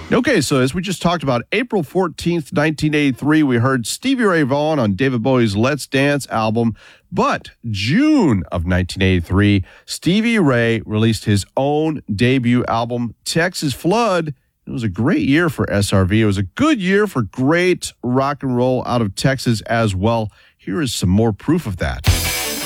Okay, so as we just talked about, April 14th, 1983, we heard Stevie Ray Vaughan on David Bowie's Let's Dance album. But June of 1983, Stevie Ray released his own debut album, Texas Flood. It was a great year for SRV. It was a good year for great rock and roll out of Texas as well. Here is some more proof of that.